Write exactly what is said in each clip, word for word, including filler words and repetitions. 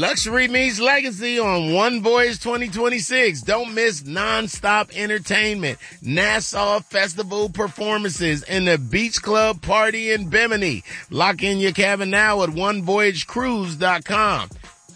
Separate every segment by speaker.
Speaker 1: Luxury meets legacy on One Voyage twenty twenty-six. Don't miss nonstop entertainment, Nassau Festival performances, and the Beach Club Party in Bimini. Lock in your cabin now at one voyage cruise dot com.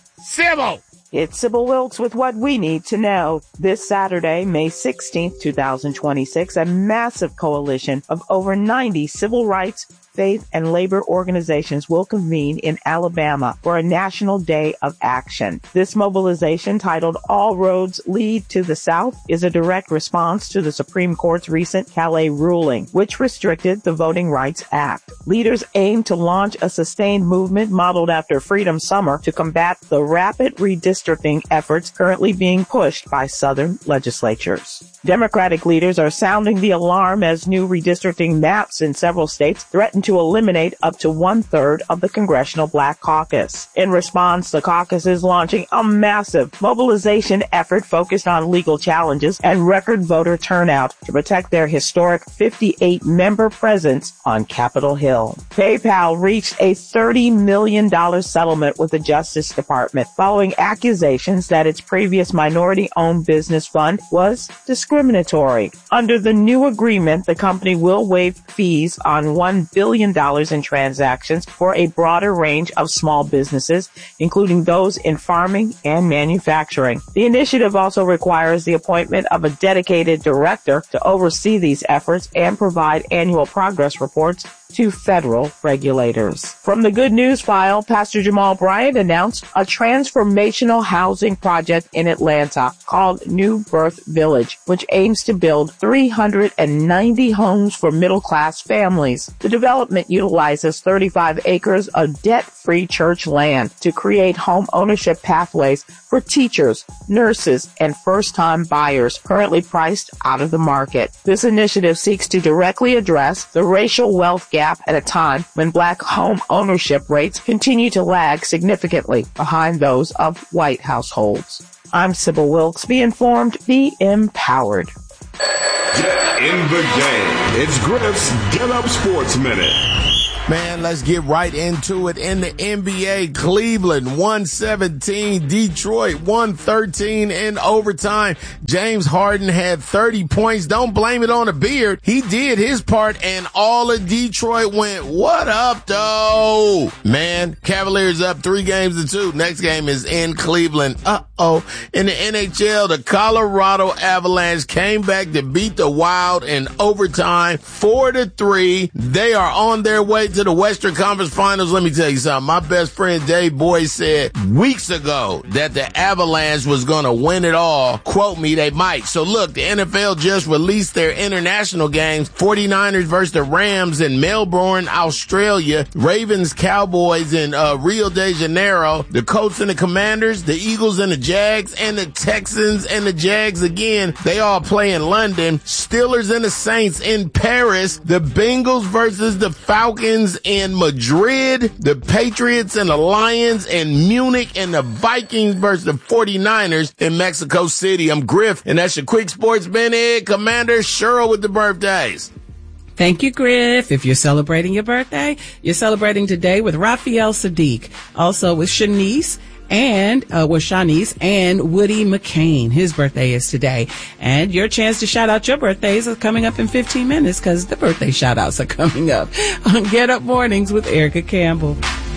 Speaker 1: Sybil!
Speaker 2: It's Sybil Wilkes with what we need to know. This Saturday, May sixteenth, twenty twenty-six, a massive coalition of over ninety civil rights, faith, and labor organizations will convene in Alabama for a national day of action. This mobilization, titled All Roads Lead to the South, is a direct response to the Supreme Court's recent Calais ruling, which restricted the Voting Rights Act. Leaders aim to launch a sustained movement modeled after Freedom Summer to combat the rapid redistricting efforts currently being pushed by Southern legislatures. Democratic leaders are sounding the alarm as new redistricting maps in several states threaten to eliminate up to one-third of the Congressional Black Caucus. In response, the caucus is launching a massive mobilization effort focused on legal challenges and record voter turnout to protect their historic fifty-eight member presence on Capitol Hill. PayPal reached a thirty million dollars settlement with the Justice Department following accusations that its previous minority-owned business fund was discriminatory. Under the new agreement, the company will waive fees on one billion dollars in transactions for a broader range of small businesses, including those in farming and manufacturing. The initiative also requires the appointment of a dedicated director to oversee these efforts and provide annual progress reports to federal regulators. From the Good News File, Pastor Jamal Bryant announced a transformational housing project in Atlanta called New Birth Village, which aims to build three hundred ninety homes for middle-class families. The development utilizes thirty-five acres of debt-free church land to create home ownership pathways for teachers, nurses, and first-time buyers currently priced out of the market. This initiative seeks to directly address the racial wealth gap at a time when black home ownership rates continue to lag significantly behind those of white households. I'm Sybil Wilkes. Be informed, be empowered.
Speaker 3: Get in the game. It's Griff's Get Up Sports Minute.
Speaker 1: Man, let's get right into it. In the N B A, Cleveland one seventeen, Detroit one thirteen in overtime. James Harden had thirty points. Don't blame it on the beard. He did his part, and all of Detroit went, what up, though? Man, Cavaliers up three games to two. Next game is in Cleveland. Uh-oh. In the N H L, the Colorado Avalanche came back to beat the Wild in overtime, four to three. They are on their way to to the Western Conference Finals. Let me tell you something. My best friend Dave Boyd said weeks ago that the Avalanche was going to win it all. Quote me, they might. So look, the N F L just released their international games. forty-niners versus the Rams in Melbourne, Australia. Ravens, Cowboys in uh, Rio de Janeiro. The Colts and the Commanders, the Eagles and the Jags, and the Texans and the Jags again. They all play in London. Steelers and the Saints in Paris. The Bengals versus the Falcons in Madrid, the Patriots and the Lions in Munich, and the Vikings versus the forty-niners in Mexico City. I'm Griff, and that's your Quick Sports Minute. Commander Cheryl with the birthdays.
Speaker 4: Thank you, Griff. If you're celebrating your birthday, you're celebrating today with Raphael Sadiq, also with Shanice, and uh, with Shanice and Woody McCain. His birthday is today. And your chance to shout out your birthdays are coming up in fifteen minutes because the birthday shout outs are coming up on Get Up Mornings with Erica Campbell.